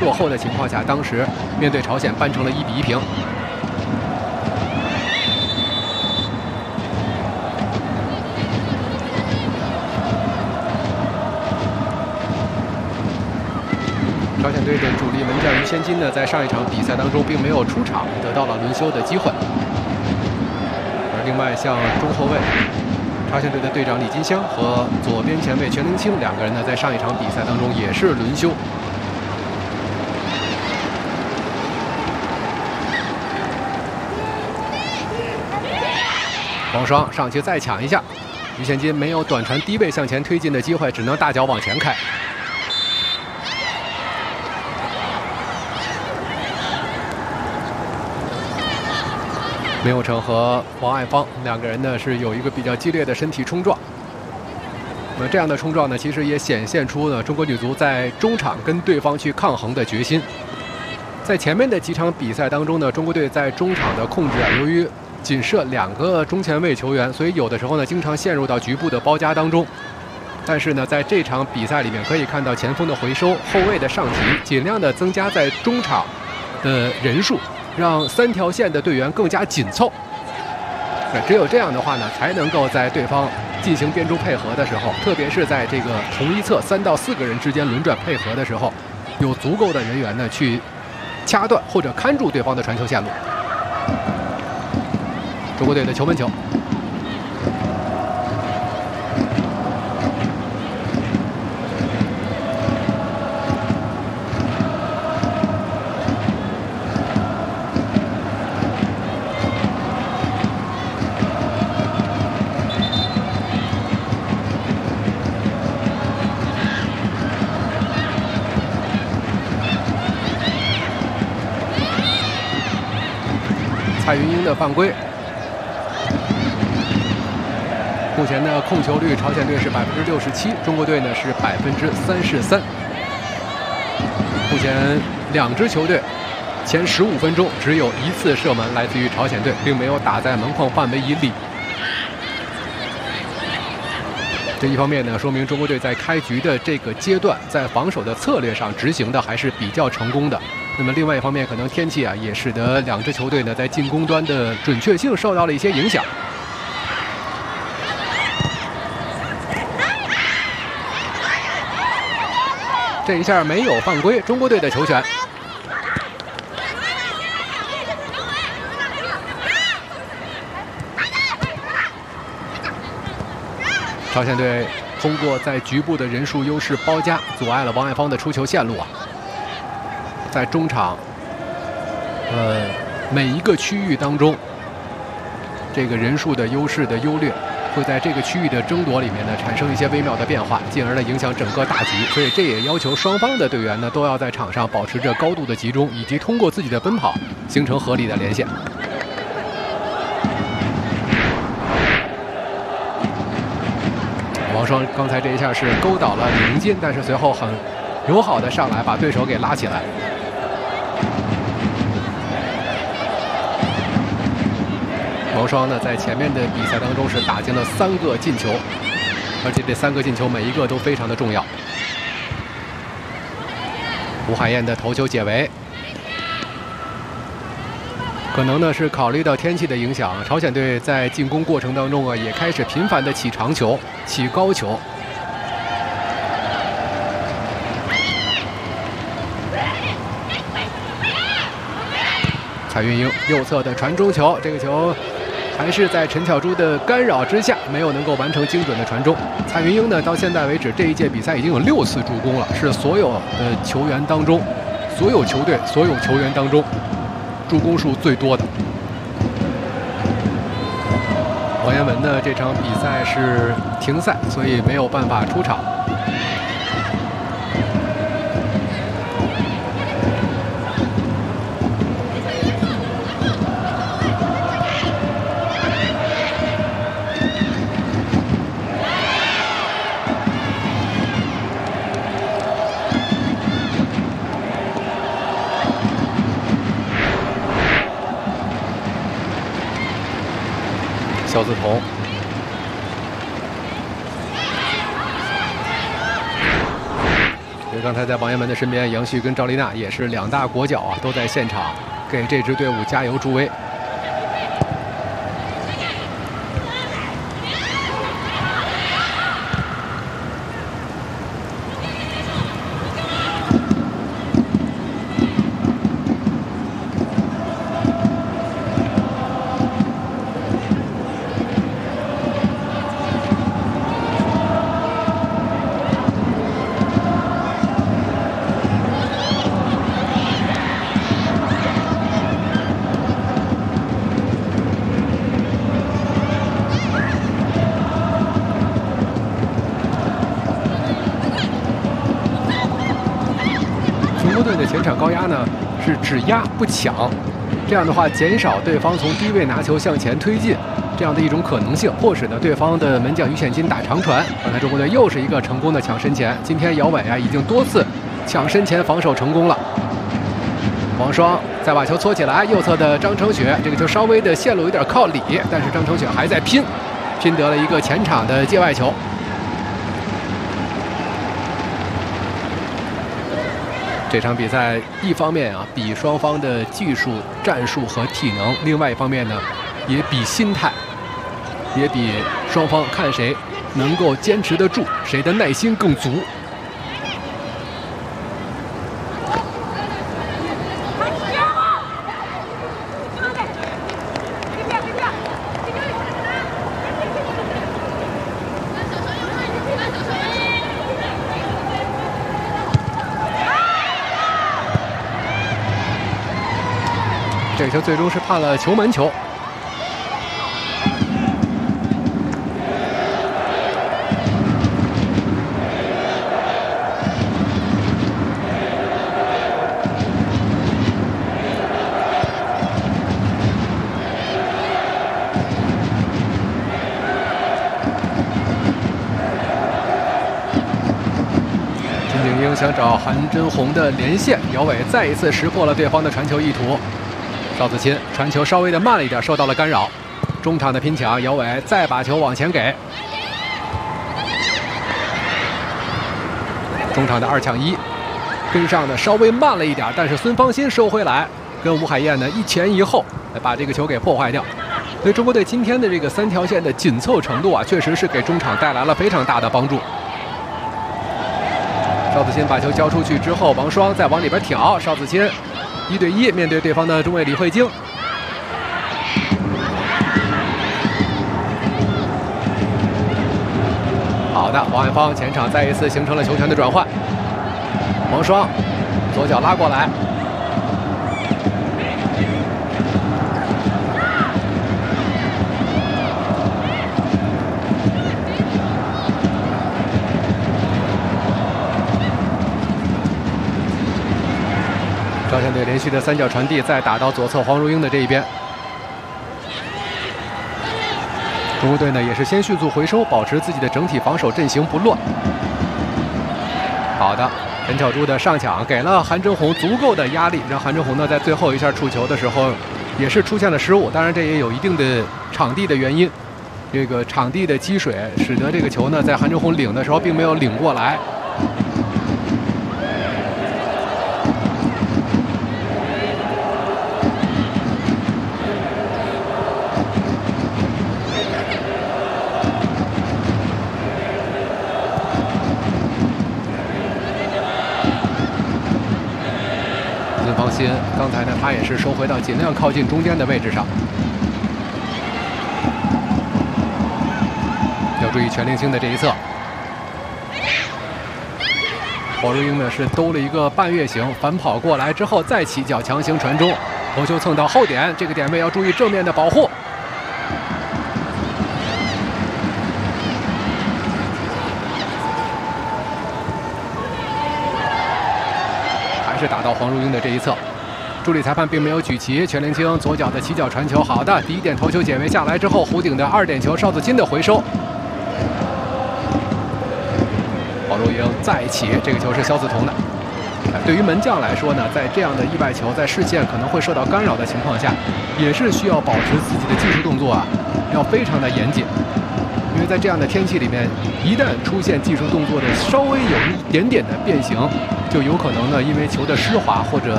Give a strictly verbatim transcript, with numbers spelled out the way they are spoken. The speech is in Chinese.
落后的情况下，当时面对朝鲜扳成了一比一平。朝鲜队的主力门将于先金呢，在上一场比赛当中并没有出场，得到了轮休的机会。而另外，像中后卫朝鲜队的队长李金香和左边前卫全灵清两个人呢，在上一场比赛当中也是轮休。王霜上去再抢一下，于先金没有短传低位向前推进的机会，只能大脚往前开。梅有成和王爱芳两个人呢是有一个比较激烈的身体冲撞。那这样的冲撞呢，其实也显现出呢中国女足在中场跟对方去抗衡的决心。在前面的几场比赛当中呢，中国队在中场的控制啊，由于仅设两个中前卫球员，所以有的时候呢经常陷入到局部的包夹当中。但是呢，在这场比赛里面可以看到前锋的回收、后卫的上提，尽量的增加在中场的人数。让三条线的队员更加紧凑，那只有这样的话呢，才能够在对方进行边路配合的时候，特别是在这个同一侧三到四个人之间轮转配合的时候，有足够的人员呢去掐断或者看住对方的传球线路。中国队的球门球。蔡云英的犯规，目前的控球率，朝鲜队是百分之六十七，中国队呢是百分之三十三。目前两支球队前十五分钟只有一次射门来自于朝鲜队，并没有打在门框范围以里。这一方面呢，说明中国队在开局的这个阶段，在防守的策略上执行的还是比较成功的。那么另外一方面，可能天气啊也使得两支球队呢在进攻端的准确性受到了一些影响。这一下没有犯规，中国队的球权。朝鲜队通过在局部的人数优势包夹，阻碍了王爱芳的出球线路啊。在中场，呃，每一个区域当中，这个人数的优势的优劣，会在这个区域的争夺里面呢产生一些微妙的变化，进而呢影响整个大局。所以这也要求双方的队员呢都要在场上保持着高度的集中，以及通过自己的奔跑形成合理的连线。王霜刚才这一下是勾倒了李明金，但是随后很友好的上来把对手给拉起来。王霜呢，在前面的比赛当中是打进了三个进球，而且这三个进球每一个都非常的重要。吴海燕的头球解围，可能呢是考虑到天气的影响，朝鲜队在进攻过程当中啊，也开始频繁的起长球、起高球。蔡云英右侧的传中球，这个球还是在陈巧珠的干扰之下，没有能够完成精准的传中。蔡云英呢，到现在为止这一届比赛已经有六次助攻了，是所有的球员当中，所有球队所有球员当中助攻数最多的。王彦文呢，这场比赛是停赛，所以没有办法出场。肖子彤， 刚才在王彦文的身边，杨旭跟赵丽娜也是两大国脚啊，都在现场给这支队伍加油助威。前场高压呢是只压不抢，这样的话减少对方从低位拿球向前推进这样的一种可能性，迫使呢对方的门将于显金打长传。刚才中国队又是一个成功的抢身前，今天姚伟啊已经多次抢身前防守成功了。王霜再把球搓起来，右侧的张承雪，这个球稍微的线路有点靠里，但是张承雪还在拼，拼得了一个前场的界外球。这场比赛一方面啊比双方的技术、战术和体能，另外一方面呢也比心态，也比双方看谁能够坚持得住，谁的耐心更足。这个球最终是判了球门球。金景英想找韩真红的连线，姚伟再一次识破了对方的传球意图。赵子钦传球稍微的慢了一点，受到了干扰。中场的拼抢，姚伟再把球往前给。中场的二抢一，跟上的稍微慢了一点，但是孙芳欣收回来，跟吴海燕呢一前一后，把这个球给破坏掉。所以中国队今天的这个三条线的紧凑程度啊，确实是给中场带来了非常大的帮助。邵子钦把球交出去之后，王霜再往里边挑，邵子钦一对一面对对方的中卫李慧晶。好的，王艳芳前场再一次形成了球权的转换。王霜左脚拉过来，朝鲜队连续的三角传递，再打到左侧黄如英的这一边。中国队呢也是先迅速回收，保持自己的整体防守阵型不乱。好的，陈巧珠的上抢给了韩真红足够的压力，让韩真红呢在最后一下触球的时候也是出现了失误。当然这也有一定的场地的原因，这个场地的积水使得这个球呢在韩真红领的时候并没有领过来。放心，刚才呢，他也是收回到尽量靠近中间的位置上。要注意全明星的这一侧，黄如英呢是兜了一个半月形，反跑过来之后再起脚强行传中，头球蹭到后点，这个点位要注意正面的保护。是打到黄如英的这一侧，助理裁判并没有举旗。全灵清左脚的起脚传球，好的，第一点头球解围下来之后，弧顶的二点球，邵子钦的回收。黄如英再起，这个球是肖子彤的。对于门将来说呢，在这样的意外球在视线可能会受到干扰的情况下，也是需要保持自己的技术动作啊，要非常的严谨。因因为在这样的天气里面，一旦出现技术动作的稍微有一点点的变形，就有可能呢，因为球的湿滑或者